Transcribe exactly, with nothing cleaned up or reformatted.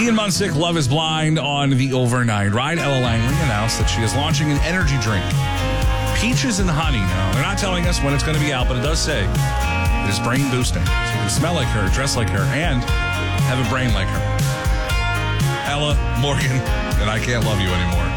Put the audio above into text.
Ian Munsick, Love is Blind on the overnight ride. Ella Langley announced that she is launching an energy drink. Peaches and honey. Now, they're not telling us when it's going to be out, but it does say it is brain boosting. So you can smell like her, dress like her, and have a brain like her. Ella, Morgan, and I Can't Love You Anymore.